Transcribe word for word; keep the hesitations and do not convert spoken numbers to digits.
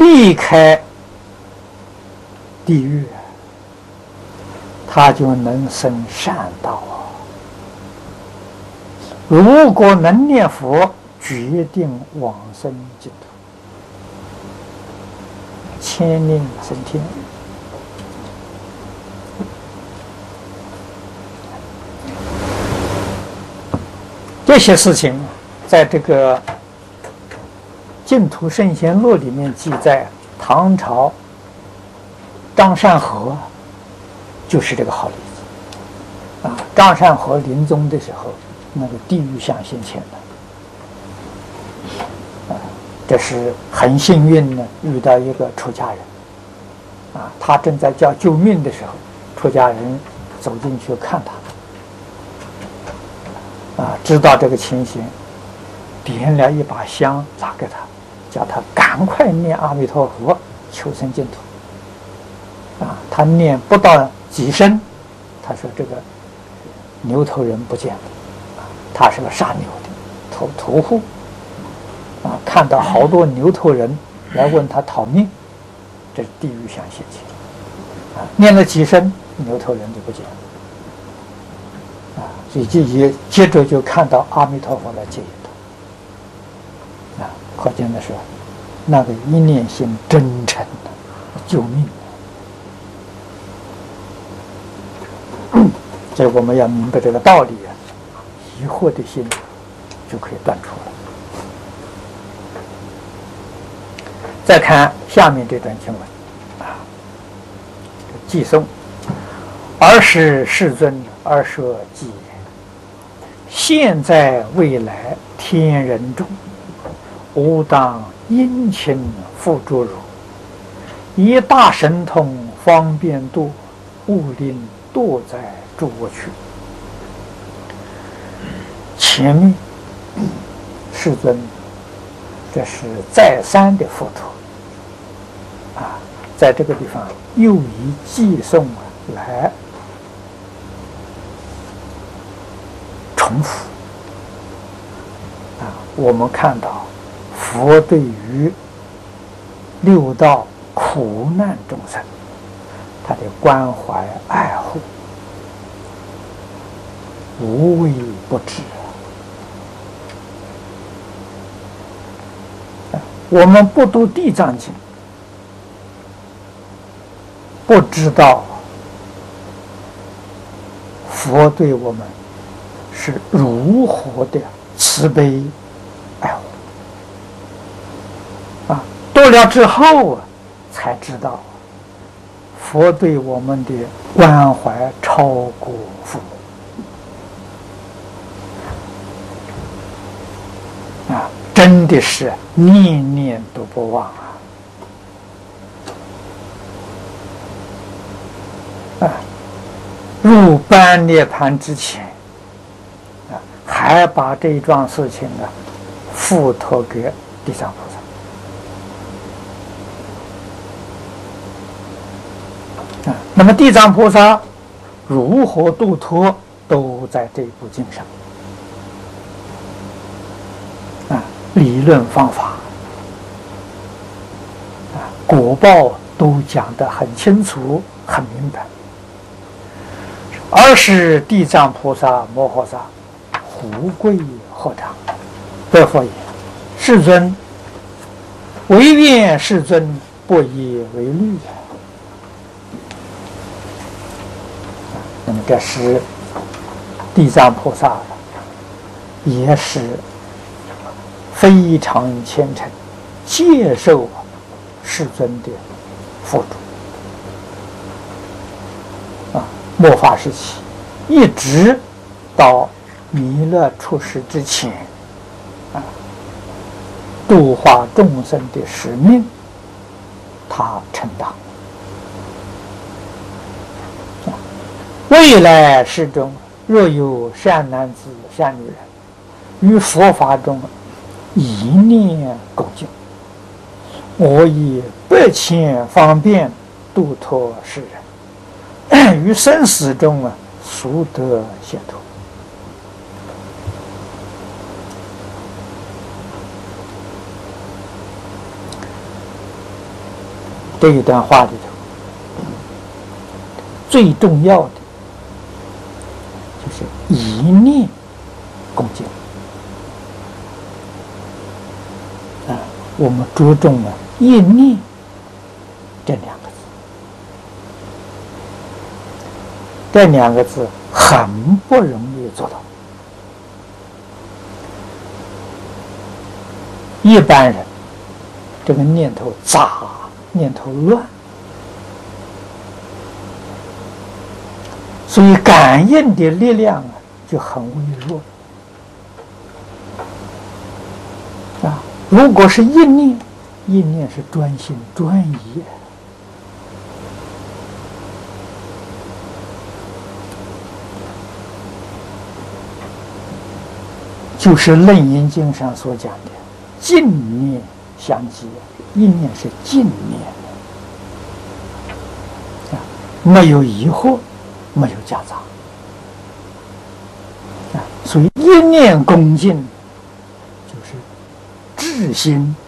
避开地狱，他就能生善道。如果能念佛，决定往生净土，千念升天。这些事情在这个《净土圣贤录》里面记载，唐朝张善和就是这个好例子啊。张善和临终的时候，那个地狱相现前的啊，这是很幸运呢，遇到一个出家人啊，他正在叫救命的时候，出家人走进去看他。啊，知道这个情形，点了一把香拿给他，叫他赶快念阿弥陀佛，求生净土。啊，他念不到几声，他说这个牛头人不见了，啊，他是个杀牛的，屠屠户，啊，看到好多牛头人来问他讨命，这是地狱相现前。啊，念了几声，牛头人就不见了。所以就也接着就看到阿弥陀佛来接引他，啊，可见的是那个一念心真诚的救命。所以我们要明白这个道理啊，疑惑的心就可以断除了。再看下面这段经文啊，偈颂：尔时世尊，尔舍偈。现在未来天人中，吾当殷勤付诸汝，以大神通方便度，勿令堕在诸恶趣。前面世尊，这是再三的佛陀啊，在这个地方又以偈颂来重复啊，我们看到佛对于六道苦难众生，他的关怀爱护，无微不至啊。我们不读地藏经，不知道佛对我们是如何的慈悲爱护啊！读了之后啊，才知道佛对我们的关怀超过父母啊，真的是念念都不忘啊！啊，入般涅盘之前。还把这一桩事情呢付托给地藏菩萨啊。那么地藏菩萨如何度脱，都在这部经上啊，理论方法啊，果报都讲得很清楚很明白。而是地藏菩萨摩诃萨胡贵合掌，得佛言：世尊，唯愿世尊不以为虑。那么这是地藏菩萨也是非常虔诚，接受世尊的佛主啊，末法时期一直到弥勒出世之前啊，度化众生的使命他承担。未来世中，若有善男子善女人于佛法中一念恭敬，我以百千方便度脱世人，于生死中啊，速得解脱。 这一段话里头，最重要的就是一念恭敬啊，我们着重了一念这两个字，这两个字很不容易做到。一般人这个念头杂，念头乱，所以感应的力量啊就很微弱啊。如果是一念，一念是专心专一，就是《楞严经》上所讲的净念相继，一念是净念啊，没有疑惑，没有夹杂啊，所以一念恭敬就是至心